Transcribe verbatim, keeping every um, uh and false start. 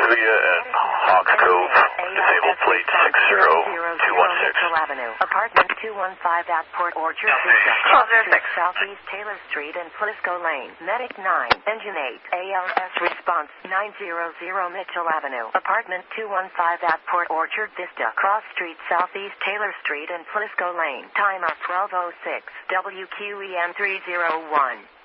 Julia at Hawks Cove, disabled plate six zero two one six. Avenue, apartment two one five at Port Orchard, Vista, Southeast Taylor Street and Frisco Lane. Medic nine, engine eight, A L S response nine hundred Mitchell Avenue, apartment two one five at Port Orchard, Vista, Cross Street, Southeast Taylor Street and Frisco Lane. Timer twelve oh six, W Q E M three oh one.